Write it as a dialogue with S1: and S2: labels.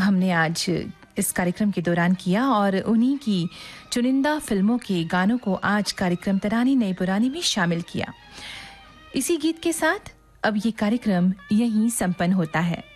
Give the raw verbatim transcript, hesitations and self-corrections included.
S1: हमने आज इस कार्यक्रम के दौरान किया और उन्हीं की चुनिंदा फिल्मों के गानों को आज कार्यक्रम तरानी नई पुरानी में शामिल किया। इसी गीत के साथ अब ये कार्यक्रम यहीं संपन्न होता है।